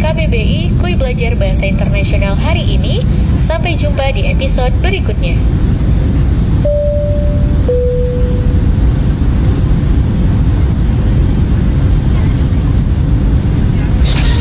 KBBI Kuy Belajar Bahasa Internasional hari ini. Sampai jumpa di episode berikutnya.